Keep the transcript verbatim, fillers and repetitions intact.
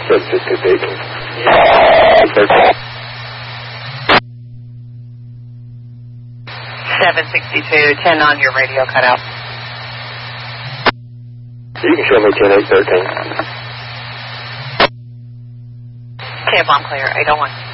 seven sixty-two. seven sixty-two, ten on your radio cutout. You can show me ten eight thirteen. Tampa, I'm clear, eight oh one.